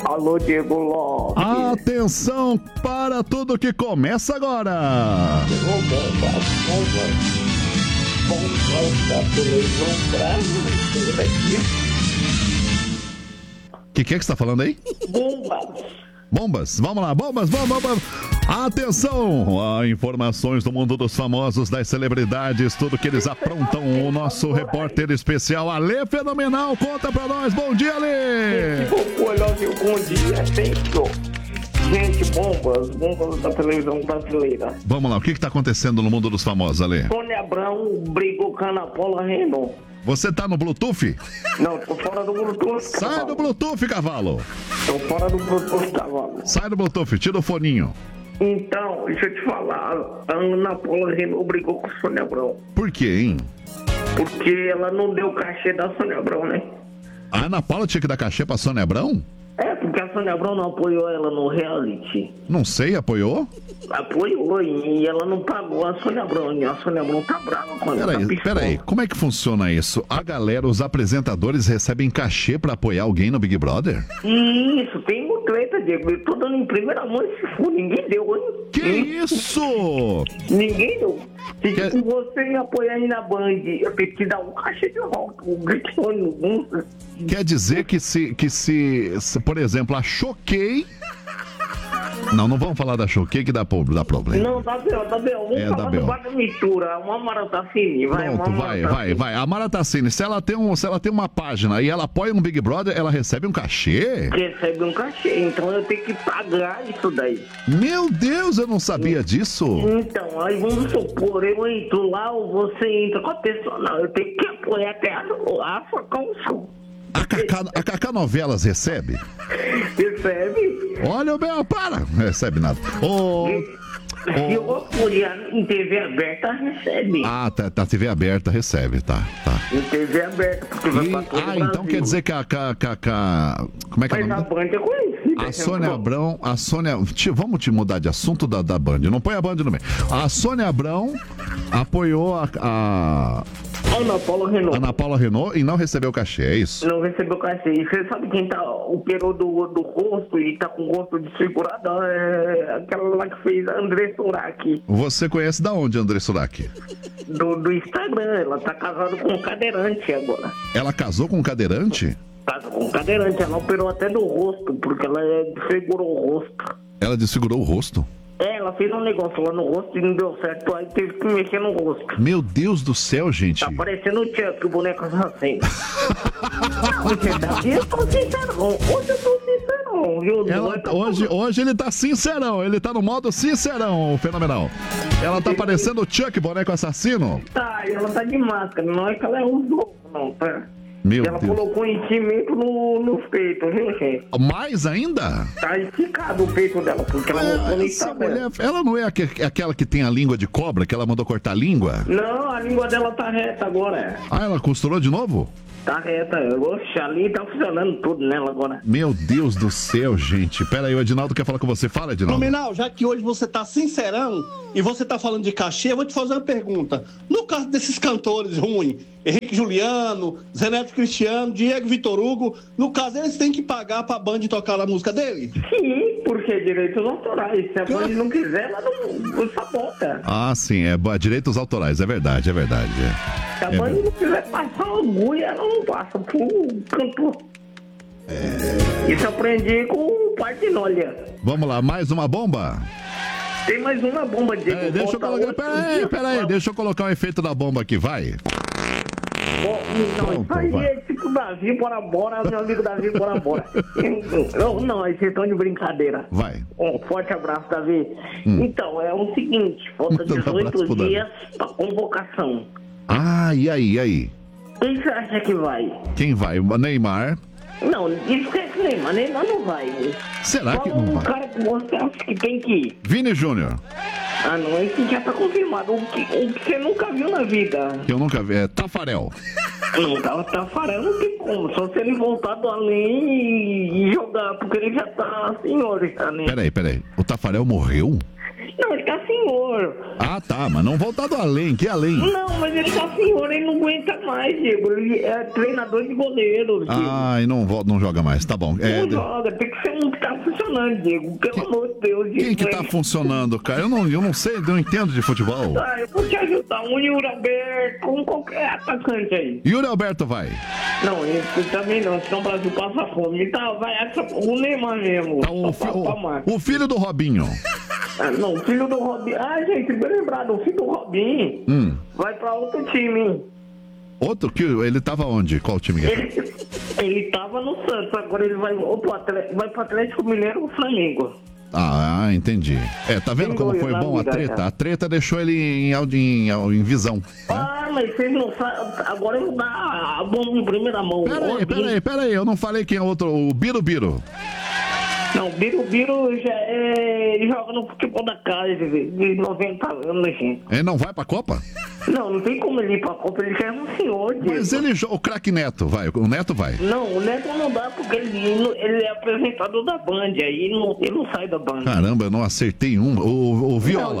Alô, Diego Lopes. Atenção para tudo que começa agora. Bombas da televisão brasileira. O que é que você tá falando aí? Bombas. Vamos lá, bombas. Atenção, informações do mundo dos famosos, das celebridades, tudo que eles aprontam. O nosso repórter especial, Ale Fenomenal, conta pra nós. Bom dia, Ale! Bom dia, senhor. Gente, bombas da televisão brasileira. Vamos lá, o que tá acontecendo no mundo dos famosos, Ale? Sônia Abrão brigou com a Ana Paula Renault. Você tá no Bluetooth? Não, tô fora do Bluetooth, Sai cavalo. do Bluetooth, cavalo! Tô fora do Bluetooth, cavalo. Sai do Bluetooth, tira o foninho. Então, deixa eu te falar, a Ana Paula Renault brigou com a Sônia Abrão. Por quê, hein? Porque ela não deu cachê da Sônia Abrão, né? A Ana Paula tinha que dar cachê pra Sônia Abrão? É, porque a Sônia Abrão não apoiou ela no reality. Não sei, apoiou? Apoiou e ela não pagou a Sônia Abrão. E a Sônia Abrão tá brava com ela. Peraí, como é que funciona isso? A galera, os apresentadores recebem cachê pra apoiar alguém no Big Brother? Isso, tem um treta, Diego. Eu tô dando em primeira mão esse fundo. Ninguém deu, hein? Que isso? Ninguém deu. Se você me apoiar aí na Band, eu tenho que te dar um cachê de volta. Um gritone no mundo. Quer dizer que se, por exemplo, a Choquei... Não vamos falar da Choquei que dá problema. Não, tá bem. Vamos falar do Guarda Mistura. Uma Maratacine. Pronto, vai. A Maratacine, se ela tem uma página e ela apoia um Big Brother, ela recebe um cachê? Recebe um cachê, então eu tenho que pagar isso daí. Meu Deus, eu não sabia disso. Então, aí vamos supor, eu entro lá ou você entra com a pessoa. Não, eu tenho que apoiar até a Facão. A Cacá Novelas recebe? Recebe? Olha o meu, para! Não recebe nada. Se eu apoiar em TV aberta, recebe. Ah, tá, TV aberta recebe, tá. Em TV aberta, porque vai pra todo o Brasil. Então quer dizer que como é que é o nome? Mas a Band é conhecida. A Sônia Abrão, vamos te mudar de assunto da Band, não põe a Band no meio. A Sônia Abrão apoiou a Ana Paula Renault e não recebeu cachê, é isso? Não recebeu cachê. E você sabe quem tá operou do rosto e tá com o rosto desfigurado? É aquela lá que fez a André Surak. Você conhece da onde, André Surak? Do Instagram. Ela tá casada com um cadeirante agora. Ela casou com um cadeirante? Casou com um cadeirante. Ela operou até do rosto, porque ela desfigurou o rosto. Ela desfigurou o rosto? Ela fez um negócio lá no rosto e não deu certo, aí teve que mexer no rosto. Meu Deus do céu, gente. Tá parecendo o Chuck, o boneco assassino. Eu tô sincerão. Hoje eu tô sincerão. Hoje ele tá sincerão, ele tá no modo sincerão, fenomenal. Ela tá parecendo o Chuck, boneco assassino? Tá, ela tá de máscara, não é que ela é um louco, não, tá? Ela colocou enchimento no peito, viu, gente? Mais ainda? Tá esticado o peito dela, porque ela não foi mulher, ela não é aquela que tem a língua de cobra, que ela mandou cortar a língua? Não, a língua dela tá reta agora. Ah, ela costurou de novo? Tá reta. Oxe, ali tá funcionando tudo nela agora. Meu Deus do céu, gente. Pera aí, o Edinaldo quer falar com você. Fala, Edinaldo. Nominal, já que hoje você tá sincerão e você tá falando de cachê, eu vou te fazer uma pergunta. No caso desses cantores ruins, Henrique Juliano, Zé Neto Cristiano, Diego Vitor Hugo, no caso eles têm que pagar pra Band tocar a música dele? Sim, porque direitos autorais. Se a Band não quiser, ela não sabota. Ah, sim, direitos autorais, é verdade. Se a Band não quiser passar orgulho, ela não passa pro cantor. Isso eu aprendi com o Partinolha. Vamos lá, mais uma bomba? Tem mais uma bomba, Diego. Peraí, deixa eu colocar o efeito da bomba aqui, vai. Não, isso aí é tipo Davi, bora, meu amigo Davi, bora. Não, vocês estão de brincadeira. Vai. Um forte abraço, Davi. Então, é o seguinte, falta 18 dias pra convocação. Ah, e aí? Quem você acha que vai? Quem vai? O Neymar? Não, esquece Neymar não vai. Será que não vai? O cara que você acha que tem que ir? Vini Júnior. Ah, não, esse já tá confirmado. O que você nunca viu na vida. Que eu nunca vi, é Tafarel. Não, Tafarel não tem como. Só se ele voltar do além e jogar, porque ele já tá senhor, já, né? Peraí. O Tafarel morreu? Não, ele tá senhor. senhor. Ah, tá, mas não voltar do além, que além? Não, mas ele tá senhor, ele não aguenta mais, Diego. Ele é treinador de goleiro, Diego. Ah, e não joga mais, tá bom. Não joga, tem que ser um que tá funcionando, Diego. Pelo amor de Deus, Diego. Quem que tá funcionando, cara? Eu não sei, não entendo de futebol. Ah, eu vou te ajudar. Um Yuri Alberto, um qualquer atacante aí. Yuri Alberto vai. Não, ele também não, senão o Brasil passa fome. Então vai o Neymar mesmo. Tá, o filho do Robinho. Ah, não, o filho do Robinho. Ah, gente, bem lembrado, o filho do Robinho vai pra outro time, hein? Outro? Que ele tava onde? Qual time que é? Ele tava no Santos, agora ele vai pro Atlético Mineiro ou Flamengo. Ah, entendi. Tá vendo como foi bom a treta? A treta deixou ele em visão. Ah, mas vocês não sabem. Agora eu vou dar a bomba em primeira mão. Pera aí, eu não falei quem é outro. O Birubiru. Não, Birubiru ele joga no futebol da casa de 90 anos, gente. Ele não vai pra Copa? Não tem como ele ir pra Copa, ele já é um senhor, Diego. Mas o craque Neto, vai, o Neto vai. Não, o Neto não dá porque ele é apresentador da Band, aí ele não sai da Band. Caramba, eu não acertei um. O Viola.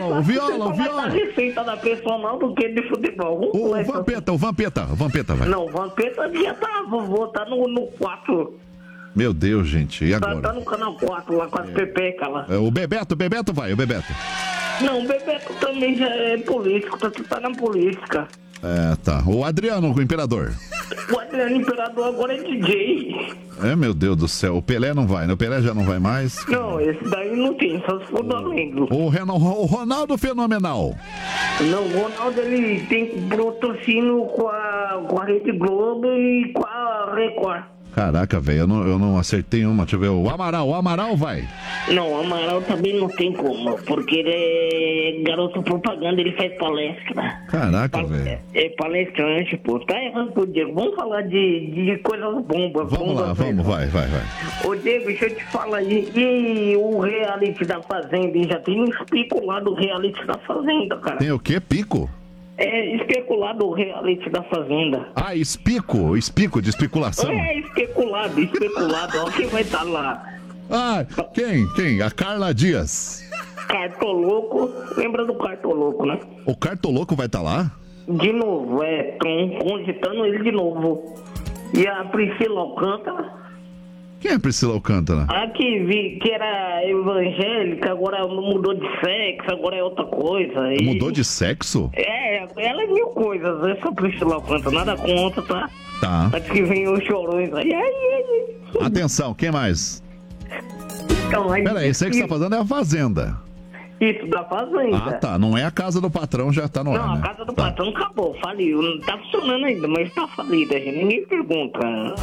A receita da personal do que de futebol. O Vampeta vai. Não, o Vampeta já tá no 4. Meu Deus, gente, e agora? Tá no canal 4 lá com as Pepeca lá. O Bebeto vai, o Bebeto. Não, o Bebeto também já é político, tá na política. Tá. O Adriano, o Imperador. O Adriano Imperador agora é DJ. Meu Deus do céu, o Pelé não vai, né? O Pelé já não vai mais. Não, esse daí não tem, só se for do Amengo. O Ronaldo Fenomenal. Não, o Ronaldo ele tem patrocínio com a Rede Globo e com a Record. Caraca, velho, eu não acertei uma. Deixa eu ver. O Amaral vai. Não, o Amaral também não tem como, porque ele é garoto propaganda, ele faz palestra. Caraca, velho. É palestrante, pô. Tá errando pro Diego. Vamos falar de coisas bombas. Vamos, vai. Ô, Diego, deixa eu te falar aí. E o reality da Fazenda? Já tem uns picos lá do reality da Fazenda, cara. Tem o quê? Pico? É especulado o reality da Fazenda. Ah, espico de especulação. Especulado. Ó, quem vai estar lá? Ah, quem? A Carla Dias. Cartoloco. Lembra do Cartoloco, né? O Cartoloco vai estar lá? De novo, estão cogitando ele de novo. E a Priscila Alcântara. Quem é Priscila Alcântara? A que era evangélica, agora mudou de sexo, agora é outra coisa. Mudou de sexo? Ela é mil coisas, essa Priscila Alcântara, nada contra, tá? Tá. Acho que vem os chorões aí. Atenção, quem mais? Então, Peraí, esse aí que você tá fazendo é a Fazenda. Isso, da Fazenda. Ah, tá. Não é a casa do patrão, já tá no ar, Não, né? a casa do patrão acabou, faliu. Não tá funcionando ainda, mas tá falida, gente. Ninguém pergunta.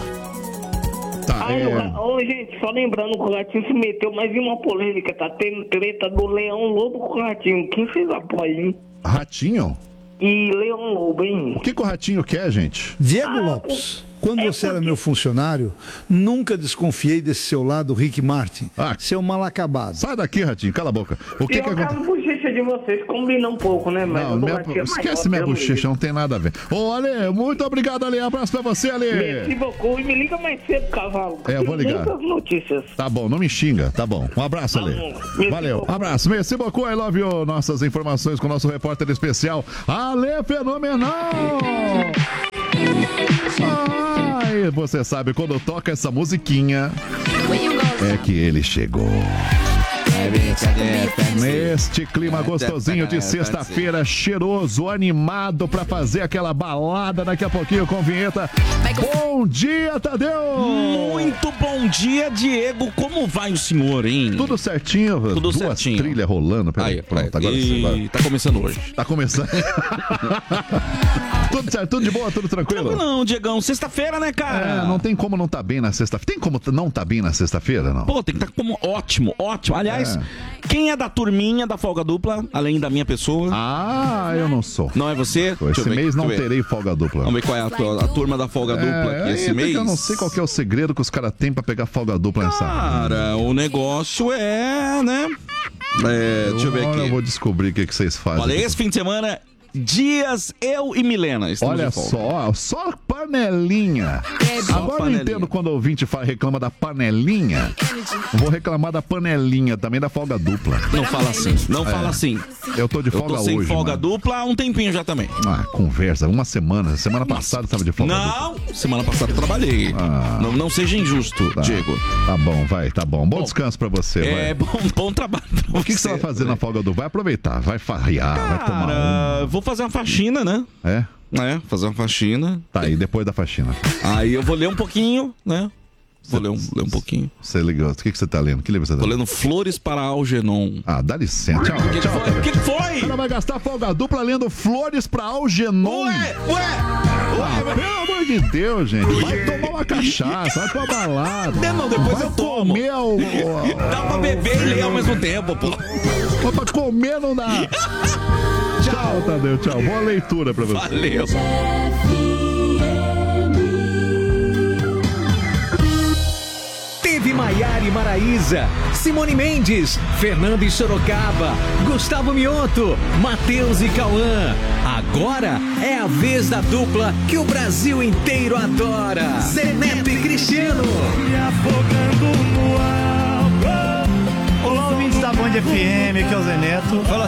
Tá, gente, só lembrando que o Ratinho se meteu mais em uma polêmica. Tá tendo treta do Leão Lobo com o Ratinho. Quem fez apoio, hein? Ratinho? E Leão Lobo, hein? O que o Ratinho quer, gente? Diego Lopes, quando você era meu funcionário, nunca desconfiei desse seu lado, Rick Martin. Seu mal acabado. Sai daqui, Ratinho, cala a boca. O que eu acabo bochecha de vocês, combina um pouco, né? Mas esquece minha bochecha, não tem nada a ver. Ô, Ale, muito obrigado, Ale. Abraço pra você, Ale. Me equivocou e me liga mais cedo, cavalo. Eu vou ligar. Muitas notícias. Tá bom, não me xinga, tá bom. Um abraço, Ale. Valeu, abraço. Merci beaucoup, I love you. Nossas informações com o nosso repórter especial, Ale Fenomenal. Ai, você sabe, quando toca essa musiquinha, é que ele chegou. Neste clima gostosinho de sexta-feira, cheiroso, animado pra fazer aquela balada daqui a pouquinho com vinheta. Bom dia, Tadeu! Muito bom dia, Diego. Como vai o senhor, hein? Tudo certinho, Tudo duas certinho. Trilhas rolando. Peraí, pronto, agora e tá começando hoje. Tá começando. Tudo certo, tudo de boa, tudo tranquilo? Não, Diegão, sexta-feira, né, cara? Não tem como não tá bem na sexta-feira. Tem como não tá bem na sexta-feira, não? Pô, tem que estar como ótimo. Aliás, quem é da turminha da folga dupla, além da minha pessoa? Eu não sou. Não é você? Esse mês não terei folga dupla. Vamos ver qual é a turma da folga dupla aqui esse mês. Eu não sei qual que é o segredo que os caras têm pra pegar folga dupla nessa. Cara, o negócio é, né? Deixa eu ver aqui. Eu vou descobrir o que vocês fazem. Olha, esse fim de semana Dias, eu e Milena. Olha só panelinha. Agora eu entendo quando o ouvinte reclama da panelinha. Vou reclamar da panelinha também, da folga dupla. Não fala assim, fala assim. Eu tô de folga hoje. Eu tô sem folga dupla há um tempinho já também. Conversa, uma semana. Semana passada estava de folga dupla. Não, semana passada eu trabalhei. Não seja injusto, Diego. Tá bom, tá bom. Bom descanso pra você. Bom trabalho pra você. O que você vai fazer na folga dupla? Vai aproveitar, vai farrear, vai tomar vou fazer uma faxina, né? Fazer uma faxina. Tá, e depois da faxina? Aí eu vou ler um pouquinho, né? Vou ler um pouquinho. Você ligou? O que você tá lendo? Que livro você tá lendo? Tô lendo Flores para Algernon. Dá licença. Tchau. O que foi? O cara vai gastar folga dupla lendo Flores para Algernon. Ué! Pelo amor de Deus, gente. Vai tomar uma cachaça, vai pra balada. Não, depois eu tomo. Dá pra beber e ler ao mesmo tempo, pô. Pra comer não dá. Tchau, Tadeu. Tchau. Boa leitura pra você. Valeu. Teve Maiara e Maraísa, Simone Mendes, Fernando e Sorocaba, Gustavo Mioto, Matheus e Cauã. Agora é a vez da dupla que o Brasil inteiro adora. Zé Neto e Cristiano. Me afogando no álcool. Olá, ouvintes da Band FM, aqui é o Zé Neto. Fala